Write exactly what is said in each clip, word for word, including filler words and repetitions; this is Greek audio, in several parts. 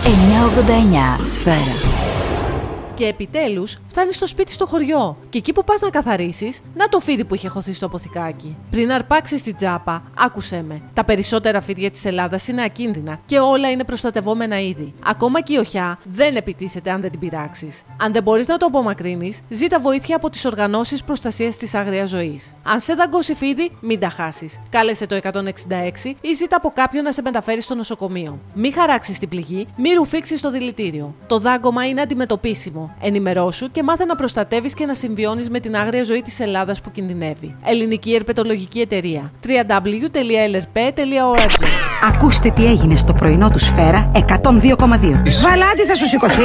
εννιακόσια ογδόντα εννιά Σφαίρα. Και επιτέλους φτάνεις στο σπίτι στο χωριό. Και εκεί που πας να καθαρίσεις, να το φίδι που είχε χωθεί στο αποθηκάκι. Πριν αρπάξεις την τζάπα, άκουσέ με. Τα περισσότερα φίδια της Ελλάδας είναι ακίνδυνα και όλα είναι προστατευόμενα είδη. Ακόμα και η οχιά δεν επιτίθεται αν δεν την πειράξεις. Αν δεν μπορείς να το απομακρύνεις, ζήτα βοήθεια από τις οργανώσεις προστασίας της άγριας ζωής. Αν σε δαγκώσει φίδι, μην τα χάσεις. Κάλεσε το εκατόν εξήντα έξι ή ζήτα από κάποιον να σε μεταφέρει στο νοσοκομείο. Μην χαράξεις την πληγή, μην ρουφήξεις το δηλητήριο. Το δάγκωμα είναι αντιμετωπίσιμο. Ενημερώσου και μάθε να προστατεύεις και να συμβιώνεις με την άγρια ζωή της Ελλάδας που κινδυνεύει. Ελληνική Ερπετολογική Εταιρεία. double-u double-u double-u τελεία ελ ερ πι τελεία ο αρ τζι. Ακούστε τι έγινε στο πρωινό του Σφαίρα εκατόν δύο κόμμα δύο. Βαλάντι, θα σου σηκωθεί.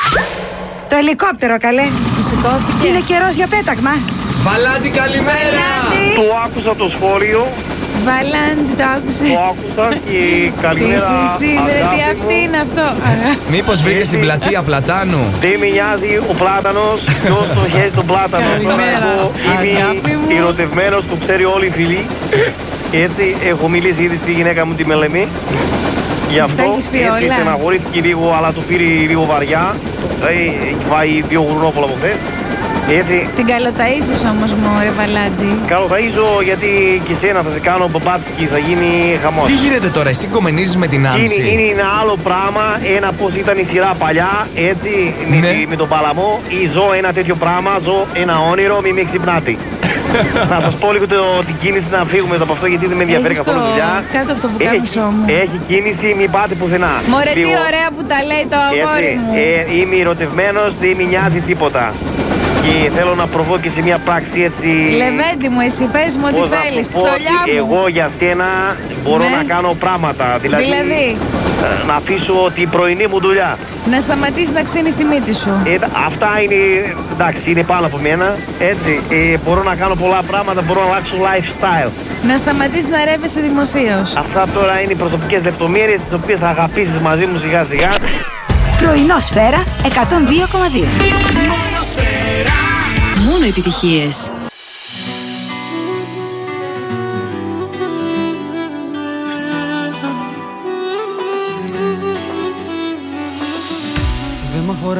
Το ελικόπτερο, καλέ. Του σηκώθηκε. Είναι καιρός για πέταγμα. Βαλάντι, καλημέρα. Το άκουσα το σχόλιο. Βαλάντι, το άκουσε. Το άκουσα και καλημέρα. Τι τι αυτή είναι αυτό. Μήπως βρήκες την πλατεία Πλατάνου? Δεν με νοιάζει ο πλάτανος, ποιος το χέρι τον πλάτανο. Τώρα εγώ είμαι ερωτευμένος, το ξέρει όλοι οι φίλοι. Έτσι έχω μιλήσει ήδη στη γυναίκα μου τη Μελεμή. Γι' αυτό έτσι στεναχωρήθηκε λίγο, αλλά το πήρε λίγο βαριά. Έχει φάει δύο γουρνόπουλα από χθες. Έτσι. Την καλοταΐζεις όμως μου, ρε Βαλάντι. Καλοταΐζω γιατί και σένα θα σε κάνω μπαμπάτσικη, θα γίνει χαμός. Τι γίνεται τώρα, εσύ κομμενίζεις με την Άνση? Είναι, είναι ένα άλλο πράγμα, ένα πώς ήταν η σειρά παλιά, έτσι, ναι. με, με τον Παλαμό. Ή ζω ένα τέτοιο πράγμα, ζω ένα όνειρο, μη με ξυπνάτε. Να σας πω λίγο το, την κίνηση να φύγουμε από αυτό γιατί δεν με ενδιαφέρει καθόλου δουλειά. Κάτω από το βουκάμισό μου. Έχει κίνηση, μην πάτε πουθενά. Μωρέ, τι ωραία που τα λέει το αγόρι μου. Ε, είμαι ερωτευμένος, δεν με νοιάζει τίποτα. Και θέλω να προβώ και σε μια πράξη έτσι. Λεβέντη μου, εσύ πες μου ό,τι θέλεις. Τσολιά μου. Εγώ για σένα μπορώ ναι. να κάνω πράγματα. Δηλαδή, δηλαδή, να αφήσω την πρωινή μου δουλειά. Να σταματήσεις να ξύνεις τη μύτη σου. Ε, αυτά είναι, εντάξει, είναι πάνω από μένα. Έτσι, ε, μπορώ να κάνω πολλά πράγματα, μπορώ να αλλάξω lifestyle. Να σταματήσεις να ρεύεσαι δημοσίως. Αυτά τώρα είναι οι προσωπικές λεπτομέρειες τις οποίες θα αγαπήσεις μαζί μου σιγά σιγά. Πρωινό Σφαίρα εκατόν δύο κόμμα δύο. Μόνο επιτυχίες.